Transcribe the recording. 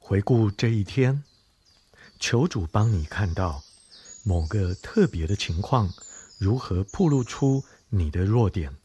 回顾这一天，求主帮你看到某个特别的情况如何暴露出你的弱点，